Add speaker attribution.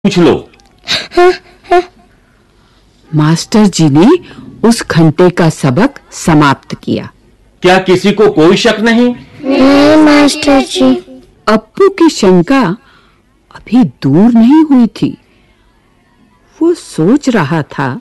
Speaker 1: पूछ लो।
Speaker 2: मास्टर जी ने उस घंटे का सबक समाप्त किया।
Speaker 1: क्या किसी को कोई शक नहीं?
Speaker 3: नहीं मास्टर जी।
Speaker 2: अप्पू की शंका अभी दूर नहीं हुई थी। वो सोच रहा था